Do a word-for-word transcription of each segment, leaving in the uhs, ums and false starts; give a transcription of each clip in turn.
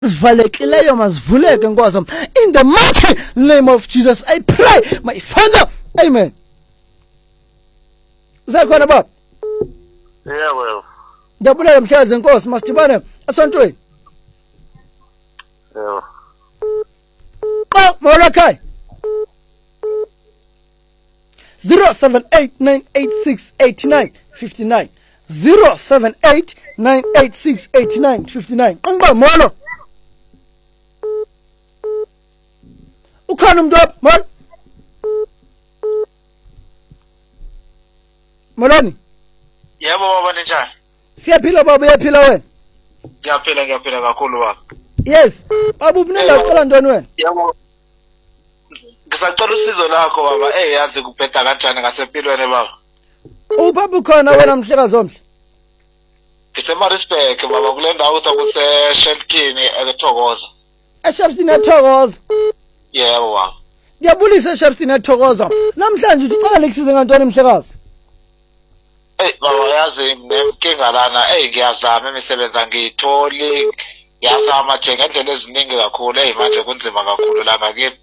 Valekileyo mazivuleke Nkosi. In the mighty name of Jesus I pray, my Father. Amen. Usakhona baba? Yeah, well. Ndabulela mhlazi Nkosi, masidibane esontweni. Yeah. Qa molakai. zero seven eight nine eight six eight nine five nine zero seven eight nine eight six eight nine five nine. Qanqa molo. Ukhona umuntu apha, molo. Molani? Yebo baba ninjani? Siyaphila baba, uyaphila wena? Ngiyaphila ngiyaphila kakhulu baba. Yes. Baba ubunenda ucela ntoni wena? Yebo. Ngisacela usizo lakho baba. Eh yazi kuphetha kanjani ngasempilweni baba? Ubaba ukhona wena mhlekazi omhle? Ngisemarisburg baba kule ndawo ukuthi kuse Shelton eThokoza. eShepstone eThokoza. Yebo baba. Ngiyabulisa eShepstone eThokoza. Namhlanje uthi ucela lekusize ngantoni mhlekazi? Eh baba yazi nemkinga lana eh ngiyazama imisebenzi angiyitholi. Ngiyazama nje ngendlela eziningi kakhulu eh manje kunzima kakhulu lana kimi.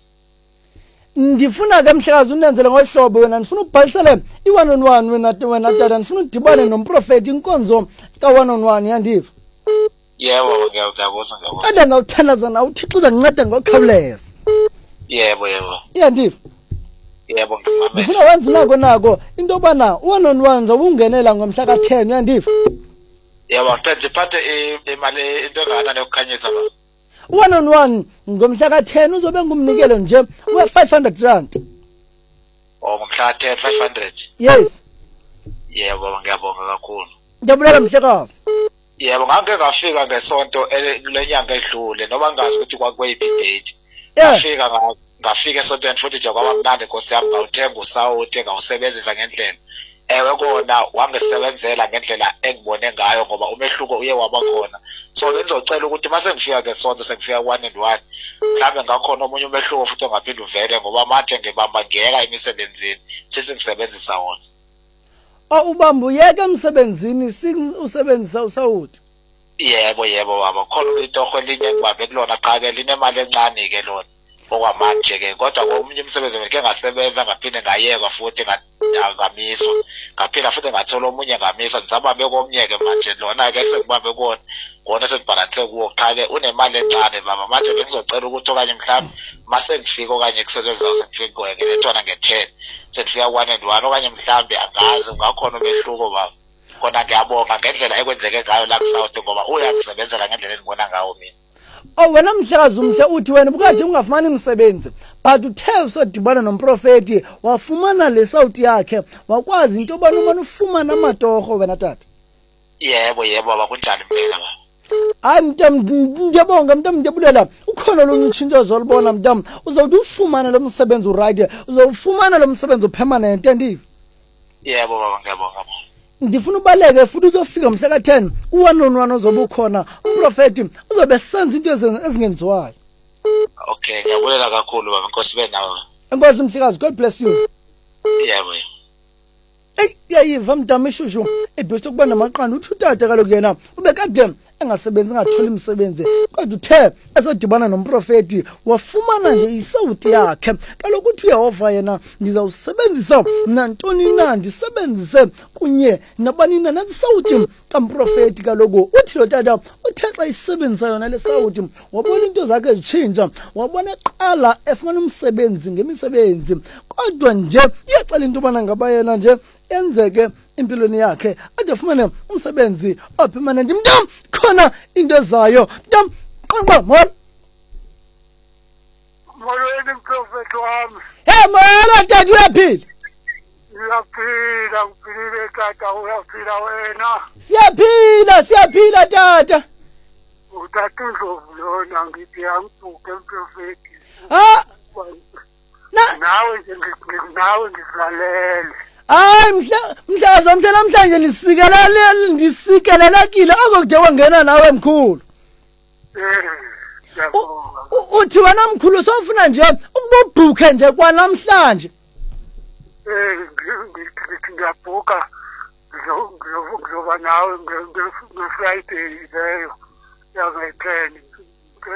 Ndifuna ke mhlekazi unenzele ngohlobo wena, ndifuna ubhalisele i-one on one wena wena tata, ndifuna udibane nomprofeti inkonzo ka-one on one yandiva. Yebo ngiyabuzwa ngiyabuzwa. Kade ngawuthandaza nawe uThixo uzanceda ngokukhawuleza. Yebo yebo. Yandiva. Yebo ngimamele. Ndifuna wenza unako nako into obana one on one zawungenela ngomhla ka ten yandiva. Yebo mfethu phathe imali into engana nokukhanyisa baba. one on one ngomhla ka ten uzobe ngumnikelo nje we five hundred rand. Oh ngomhla ten five hundred. Yes. Yebo baba ngiyabonga kakhulu. Ngiyabulela mhlekazi. Yebo ngake ngafika ngesonto lenyanga edlule noma ngazi ukuthi kwakuyiphi date. Yeah. Ngafika ngafika esontweni futhi nje kwaba mnandi Nkosi yami ngawuthenga usawuthi ngawusebenzisa ngendlela. Ewe kona wangisebenzela ngendlela engibone ngayo ngoba umehluko uye waba khona. So ngizocela ukuthi mase ngifika ngesonto sengifika one and one mhlambe ngakhona omunye umehluko futhi ongaphinde uvele ngoba manje ngibamba ngiyeka emisebenzini sithi ngisebenzisa wona. Oh ubamba uyeke emsebenzini usebenzisa usawuthi. Yebo yebo baba khona itoho elinye ngibambe kulona qha ke linemali encane ke lona okwamanje ke kodwa komunye umsebenzi ngeke ngasebenza ngaphinde ngayeka futhi ngamiswa ngaphinde futhi ngathola omunye ngamiswa ngizama bekomnye ke manje lona ke sekubambe kona kona sekubalance kuwo qha ke unemali encane baba manje ngizocela ukuthi okanye mhlawumbe mase ngifika okanye kusebenza sekufika kweke lethona nge ten sekufika one and one okanye mhlawumbe angazi ngakhona umehluko baba. Khona ngiyabonga ngendlela ekwenzeke ngayo la kuSouth ngoba uyangisebenzela ngendlela engibona ngayo mina. Oh wena mhlekazi umhle uthi wena bukathi ungafumani umsebenzi but uthe usodibana nomprofeti wafumana le South yakhe wakwazi into obana umane ufumana amatorho wena tata. Yebo yebo baba kunjani impela baba. Hayi mntam ngiyabonga mntam ngiyabulela ukhona lo ntshintsho zolibona mntam uzawuthi ufumane lo msebenzi uright uzawufumana lo msebenzi upermanent andivi. Yebo baba ngiyabonga. Ndifuna ubaleke futhi uzofika mhla ka ten u-one on one ozobe ukhona umprofeti uzobe senza into ezingenziwayo. Okay ngiyabulela kakhulu baba Nkosi be nawe. Enkosi mhlekazi, God bless you. Yebo. Hey yayiva mntama ishushu ebhest ukuba namaqanda uthi utata kaloku yena ubekade engasebenzi ngatholi imisebenzi kodwa uthe esodibana nomprofeti wafumana nje isawuti yakhe. Kaloku uthi uYehova yena ngizawusebenzisa nantoni na ndisebenzise kunye nabanina nasawuti kamprofeti. Kaloku uthi lo tata uthe xa isebenzisa yona le sawuti wabona into zakhe zitshintsha wabona eqala efuna umsebenzi ngemisebenzi kodwa nje iyacela into bana ngaba yena nje enzeke impilweni yakhe ade ufumane umsebenzi opermanent. Mntam khona into ezayo mntam qanqa mol molweni mprofeti wami. Hey mola tata uyaphila? Uyaphila uphilile tata uyaphila wena? Siyaphila siyaphila tata. Utata uNdlovu lona ngithi angibhuke mprofeti. Ha na nawe nje nawe ngikulalele. Hayi mhla mhlazo mhla namhlanje nisikelele ndisikelelekile akude wangena nawe mkhulu. Eh uthi wena mkhulu sofuna nje ukuba ubhuke nje kwanamhlanje. Eh ngiyabhuka ngizoba nawe nge-Friday leyo yange-ten